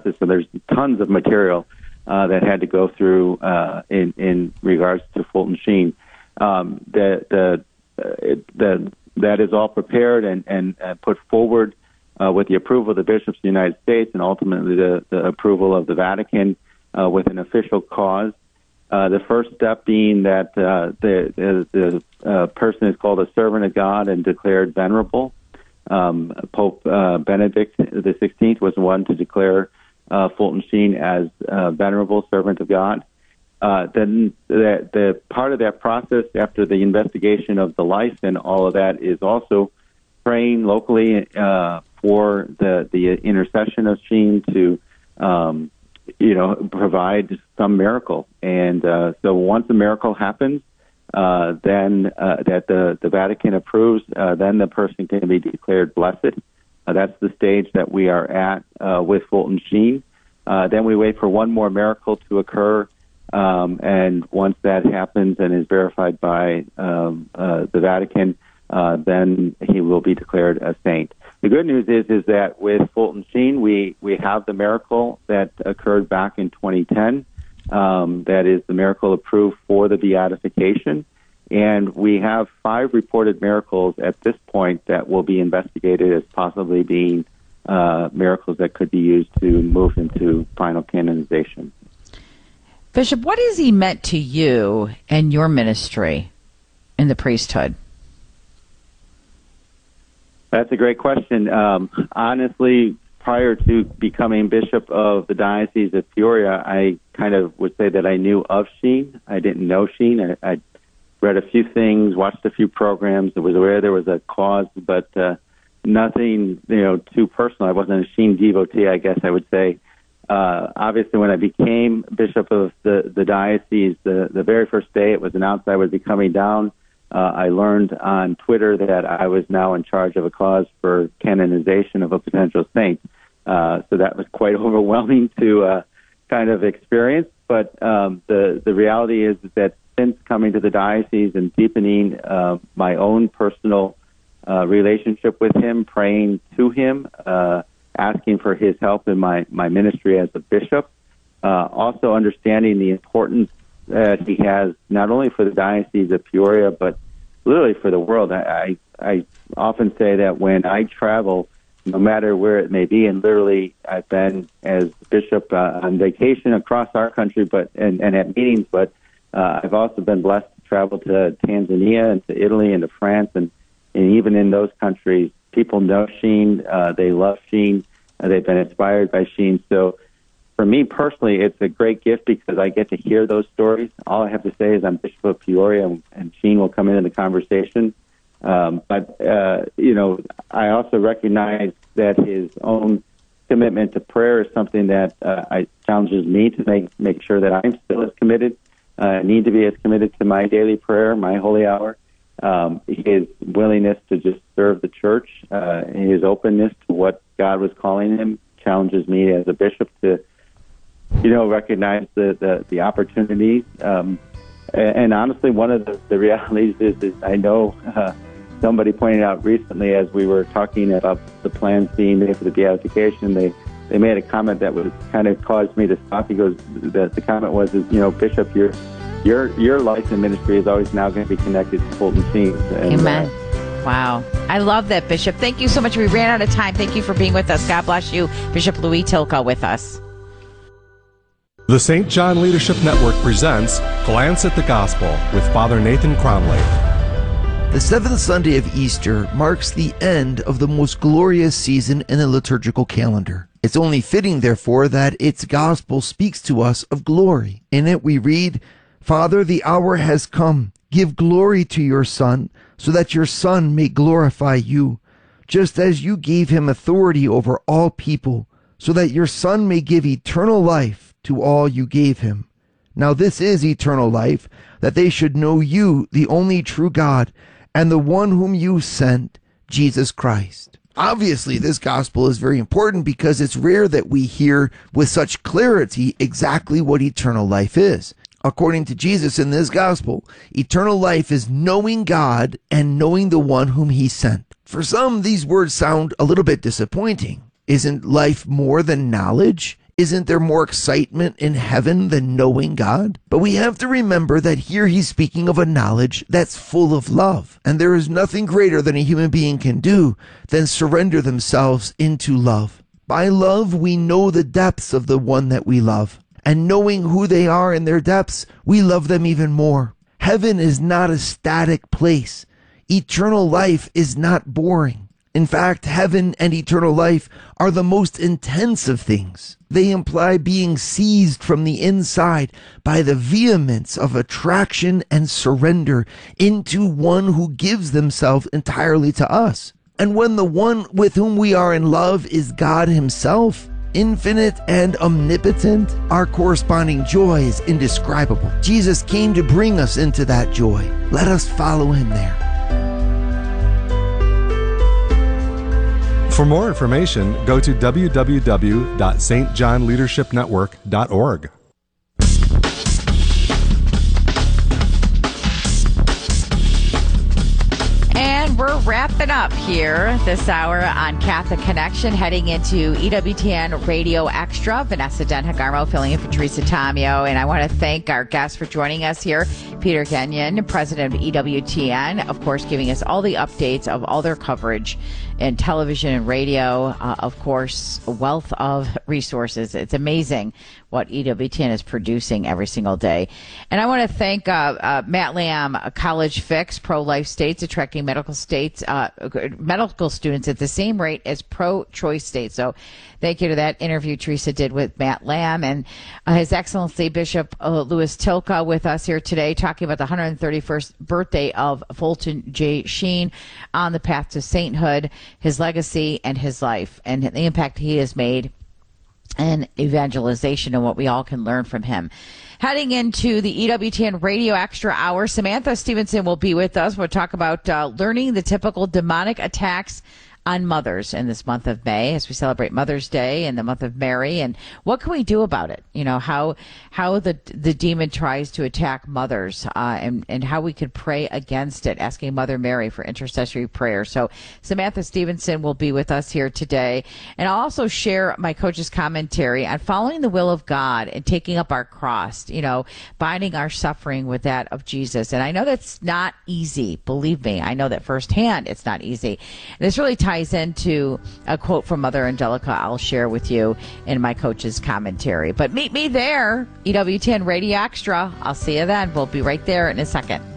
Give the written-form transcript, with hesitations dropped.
census. So there's tons of material that had to go through in regards to Fulton Sheen. That is all prepared and put forward with the approval of the bishops of the United States and ultimately the approval of the Vatican with an official cause. The first step being that the person is called a servant of God and declared venerable. Pope Benedict the 16th was the one to declare Fulton Sheen as venerable servant of God. Then the part of that process after the investigation of the life and all of that is also praying locally for the intercession of Sheen to provide some miracle. And so once a miracle happens, then that the Vatican approves, then the person can be declared blessed. That's the stage that we are at with Fulton Sheen. Then we wait for one more miracle to occur, and once that happens and is verified by the Vatican, then he will be declared a saint. The good news is that with Fulton Sheen, we have the miracle that occurred back in 2010. That is the miracle approved for the beatification. And we have 5 reported miracles at this point that will be investigated as possibly being miracles that could be used to move into final canonization. Bishop, what has he meant to you and your ministry in the priesthood? That's a great question. Honestly, prior to becoming bishop of the Diocese of Peoria, I kind of would say that I knew of Sheen. I didn't know Sheen. I read a few things, watched a few programs. I was aware there was a cause, but nothing, too personal. I wasn't a Sheen devotee, I guess I would say. Obviously, when I became bishop of the diocese, the very first day it was announced I would be coming down, I learned on Twitter that I was now in charge of a cause for canonization of a potential saint. So that was quite overwhelming to kind of experience. But the reality is that since coming to the diocese and deepening my own personal relationship with him, praying to him, asking for his help in my ministry as a bishop, also understanding the importance that he has not only for the Diocese of Peoria, but literally for the world. I often say that when I travel, no matter where it may be, and literally I've been as bishop on vacation across our country, and at meetings, but I've also been blessed to travel to Tanzania and to Italy and to France, and even in those countries, people know Sheen, they love Sheen, they've been inspired by Sheen. So for me personally, it's a great gift because I get to hear those stories. All I have to say is I'm Bishop of Peoria, and Sheen will come into the conversation. But I also recognize that his own commitment to prayer is something that challenges me to make sure that I'm still as committed, need to be as committed to my daily prayer, my holy hour. His willingness to just serve the church, his openness to what God was calling him challenges me as a bishop to recognize the opportunities. And honestly, one of the realities is I know somebody pointed out recently as we were talking about the plans being made for the beatification, they made a comment that was kind of caused me to stop. He goes, the comment was, Bishop, your life and ministry is always now going to be connected to Fulton Sheen. Amen. Wow. I love that, Bishop. Thank you so much. We ran out of time. Thank you for being with us. God bless you. Bishop Louis Tilka with us. The St. John Leadership Network presents Glance at the Gospel with Father Nathan Cromley. The seventh Sunday of Easter marks the end of the most glorious season in the liturgical calendar. It's only fitting, therefore, that its gospel speaks to us of glory. In it we read, "Father, the hour has come. Give glory to your Son, so that your Son may glorify you, just as you gave him authority over all people, so that your Son may give eternal life to all you gave him. Now this is eternal life, that they should know you, the only true God, and the one whom you sent, Jesus Christ." Obviously, this gospel is very important because it's rare that we hear with such clarity exactly what eternal life is. According to Jesus in this gospel, eternal life is knowing God and knowing the one whom he sent. For some, these words sound a little bit disappointing. Isn't life more than knowledge? Isn't there more excitement in heaven than knowing God? But we have to remember that here he's speaking of a knowledge that's full of love. And there is nothing greater than a human being can do than surrender themselves into love. By love, we know the depths of the one that we love. And knowing who they are in their depths, we love them even more. Heaven is not a static place. Eternal life is not boring. In fact, heaven and eternal life are the most intense of things. They imply being seized from the inside by the vehemence of attraction and surrender into one who gives themselves entirely to us. And when the one with whom we are in love is God himself, infinite and omnipotent, our corresponding joy is indescribable. Jesus came to bring us into that joy. Let us follow him there. For more information, go to www.stjohnleadershipnetwork.org. And we're wrapping up here this hour on Catholic Connection, heading into EWTN Radio Extra. Vanessa Denhagarmo filling in for Teresa Tomeo. And I want to thank our guests for joining us here. Peter Kenyon, president of EWTN, of course, giving us all the updates of all their coverage in television and radio. Of course, a wealth of resources. It's amazing what EWTN is producing every single day. And I want to thank Matt Lamb, College Fix, pro-life states, attracting medical students at the same rate as pro-choice states. So thank you to that interview Teresa did with Matt Lamb, and His Excellency Bishop Louis Tilka with us here today, talking about the 131st birthday of Fulton J. Sheen on the path to sainthood, his legacy and his life, and the impact he has made in evangelization and what we all can learn from him. Heading into the EWTN Radio Extra Hour, Samantha Stevenson will be with us. We'll talk about learning the typical demonic attacks on mothers in this month of May as we celebrate Mother's Day and the month of Mary, and what can we do about it? You know, how the demon tries to attack mothers, and how we could pray against it, asking Mother Mary for intercessory prayer. So Samantha Stevenson will be with us here today. And I'll also share my coach's commentary on following the will of God and taking up our cross, you know, binding our suffering with that of Jesus. And I know that's not easy. Believe me, I know that firsthand it's not easy. And this really ties into a quote from Mother Angelica I'll share with you in my coach's commentary. But meet me there, EWTN Radio Extra. I'll see you then. We'll be right there in a second.